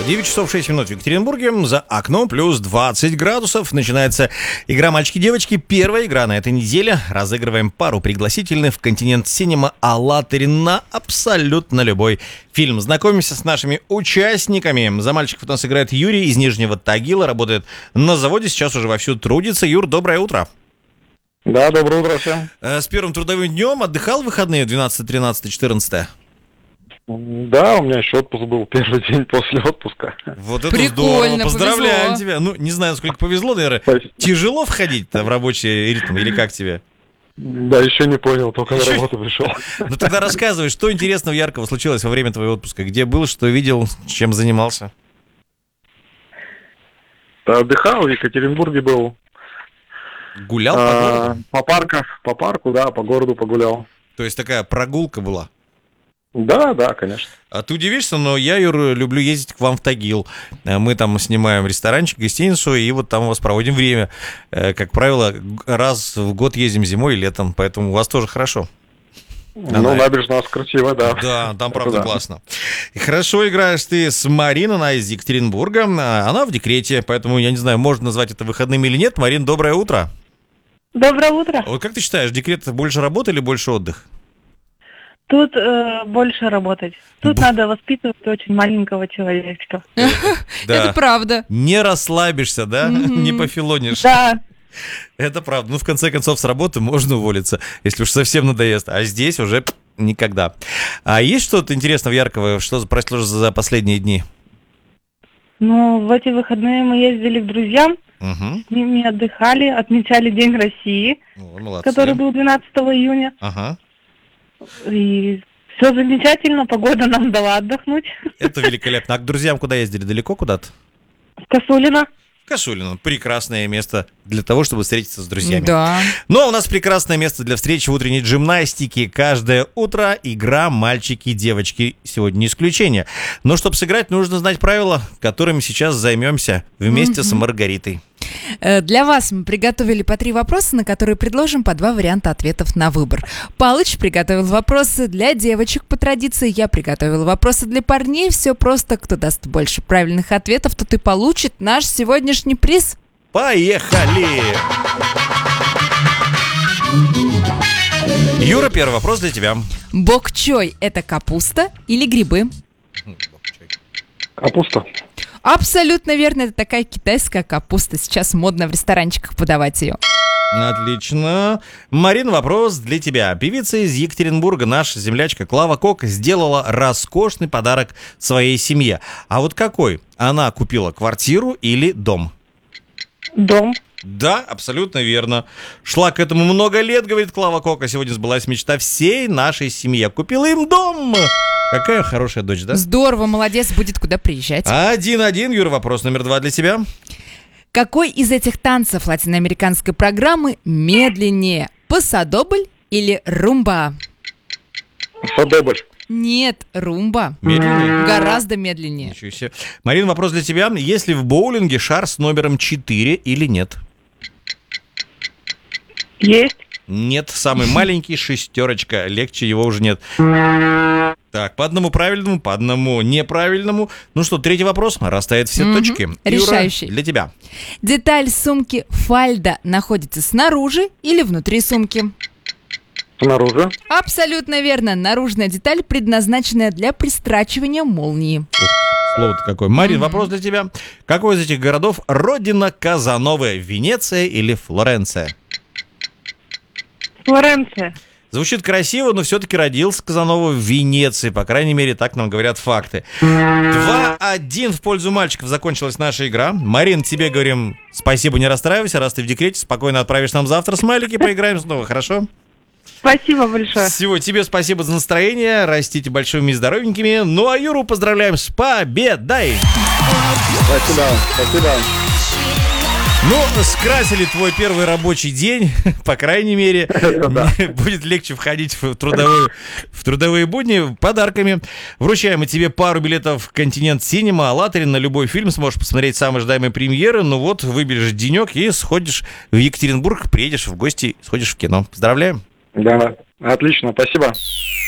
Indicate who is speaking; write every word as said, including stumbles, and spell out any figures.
Speaker 1: девять часов шесть минут в Екатеринбурге. За окном плюс двадцать градусов. Начинается игра «Мальчики-девочки». Первая игра на этой неделе. Разыгрываем пару пригласительных в континент Синема «АЛЛАТРА» на абсолютно любой фильм. Знакомимся с нашими участниками. За мальчиков у нас играет Юрий из Нижнего Тагила. Работает на заводе, сейчас уже вовсю трудится. Юр, доброе утро.
Speaker 2: Да, доброе утро всем.
Speaker 1: С первым трудовым днем. Отдыхал в выходные двенадцатое, тринадцатое, четырнадцатое?
Speaker 2: Да, у меня еще отпуск был, первый день после отпуска.
Speaker 1: Вот это
Speaker 3: Прикольно,
Speaker 1: здорово, поздравляем
Speaker 3: повезло.
Speaker 1: тебя. Ну, не знаю, сколько повезло, наверное.
Speaker 2: Спасибо.
Speaker 1: Тяжело входить-то в рабочий ритм или как тебе?
Speaker 2: Да, еще не понял, только
Speaker 1: Еще-
Speaker 2: на работу пришел.
Speaker 1: Ну тогда рассказывай, что интересного, яркого случилось во время твоего отпуска? Где был, что видел, чем занимался?
Speaker 2: Отдыхал, в Екатеринбурге был.
Speaker 1: Гулял по
Speaker 2: А,
Speaker 1: городу?
Speaker 2: По парках, по парку, да, по городу погулял.
Speaker 1: То есть такая прогулка была?
Speaker 2: Да, да, конечно.
Speaker 1: А ты удивишься, но я, Юр, люблю ездить к вам в Тагил. Э, Мы там снимаем ресторанчик, гостиницу, и вот там у вас проводим время. Э, Как правило, г- раз в год ездим зимой и летом, поэтому у вас тоже хорошо.
Speaker 2: Ну,
Speaker 1: Она-
Speaker 2: набережная у нас красивая, да.
Speaker 1: Да, там
Speaker 2: Это
Speaker 1: правда
Speaker 2: да.
Speaker 1: классно. И хорошо играешь ты с Мариной, она из Екатеринбурга. А, Она в декрете, поэтому я не знаю, можно назвать это выходными или нет. Марин, доброе утро.
Speaker 4: Доброе утро.
Speaker 1: Вот как ты считаешь, декрет — это больше работа или больше отдых?
Speaker 4: Тут э, больше работать. Тут
Speaker 1: Б-
Speaker 4: надо воспитывать очень маленького человечка.
Speaker 3: Это правда.
Speaker 1: Не расслабишься, да?
Speaker 3: Мгм.
Speaker 1: Не пофилонишь.
Speaker 4: Да,
Speaker 1: Это правда. Ну, в конце концов, с работы можно уволиться, если уж совсем надоест. А здесь уже п, никогда. А есть что-то интересного, яркого, что произошло за последние дни?
Speaker 4: ну в эти выходные мы ездили к друзьям,
Speaker 1: Угу.
Speaker 4: с ними отдыхали, отмечали День России,
Speaker 1: О, молодцы.
Speaker 4: который был двенадцатого июня.
Speaker 1: Ага.
Speaker 4: И все замечательно, погода нам дала отдохнуть.
Speaker 1: Это великолепно. А к друзьям куда ездили? Далеко куда-то?
Speaker 4: В Косулино.
Speaker 1: Косулино. Прекрасное место для того, чтобы встретиться с друзьями.
Speaker 3: Да.
Speaker 1: Но у нас прекрасное место для встречи в утренней джимнастике. Каждое утро игра «Мальчики и девочки». Сегодня не исключение. Но чтобы сыграть, нужно знать правила, которыми сейчас займемся вместе с Маргаритой.
Speaker 3: Э, Для вас мы приготовили по три вопроса, на которые предложим по два варианта ответов на выбор. Палыч приготовил вопросы для девочек по традиции, я приготовила вопросы для парней. Все просто, кто даст больше правильных ответов, тот и получит наш сегодняшний приз.
Speaker 1: Поехали! Юра, первый вопрос для тебя.
Speaker 3: Бок-чой – это капуста или грибы?
Speaker 2: Капуста.
Speaker 3: Абсолютно верно, это такая китайская капуста. Сейчас модно в ресторанчиках подавать ее.
Speaker 1: Отлично. Марин, вопрос для тебя. Певица из Екатеринбурга, наша землячка Клава Кока, сделала роскошный подарок своей семье. А вот какой? Она купила квартиру или дом?
Speaker 4: Дом.
Speaker 1: Да, абсолютно верно. Шла к этому много лет, говорит Клава Кока. Сегодня сбылась мечта всей нашей семьи. Купила им дом. Какая хорошая дочь, да?
Speaker 3: Здорово, молодец, будет куда приезжать.
Speaker 1: Один-один, Юра, вопрос номер два для тебя.
Speaker 3: Какой из этих танцев латиноамериканской программы медленнее? Пасадобль или румба?
Speaker 2: Садобль.
Speaker 3: Нет, румба.
Speaker 1: Медленнее?
Speaker 3: Гораздо медленнее.
Speaker 1: Ничего себе. Марин, вопрос для тебя. Есть ли в боулинге шар с номером четыре или нет?
Speaker 4: Есть.
Speaker 1: Нет, самый маленький, шестерочка. Легче его уже нет. Так, по одному правильному, по одному неправильному. Ну что, третий вопрос. Расставит все
Speaker 3: Мгм.
Speaker 1: точки. Юра,
Speaker 3: Решающий.
Speaker 1: для тебя.
Speaker 3: Деталь сумки фальда находится снаружи или внутри сумки?
Speaker 2: Снаружи.
Speaker 3: Абсолютно верно. Наружная деталь, предназначенная для пристрачивания молнии.
Speaker 1: Слово-то какое. Марин, вопрос для тебя. Какой из этих городов родина Казановы? Венеция или Флоренция?
Speaker 4: Флоренция.
Speaker 1: Звучит красиво, но все-таки родился Казанова в Венеции. По крайней мере, так нам говорят факты. два-один в пользу мальчиков закончилась наша игра. Марин, тебе говорим спасибо, не расстраивайся. Раз ты в декрете, спокойно отправишь нам завтра смайлики, поиграем снова, хорошо?
Speaker 4: Спасибо большое.
Speaker 1: Всего тебе спасибо за настроение. Растите большими и здоровенькими. Ну а Юру поздравляем с победой!
Speaker 2: Спасибо, спасибо.
Speaker 1: Ну, скрасили твой первый рабочий день, по крайней мере.
Speaker 2: Да.
Speaker 1: Будет легче входить в трудовые, в трудовые будни подарками. Вручаем и тебе пару билетов в континент Синема, «АЛЛАТРА» на любой фильм. Сможешь посмотреть самые ожидаемые премьеры. Ну вот, выберешь денек и сходишь в Екатеринбург, приедешь в гости, сходишь в кино. Поздравляем!
Speaker 2: Да, отлично, спасибо.